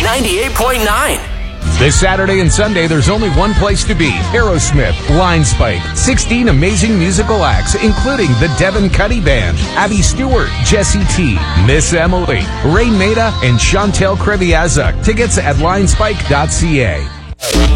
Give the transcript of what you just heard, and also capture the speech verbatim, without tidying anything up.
ninety-eight point nine. This Saturday and Sunday, there's only one place to be. Aerosmith, Line Spike, sixteen amazing musical acts, including the Devin Cuddy Band, Abby Stewart, Jesse T, Miss Emily, Ray Maida, and Chantel Kreviazuk. Tickets at line spike dot c a.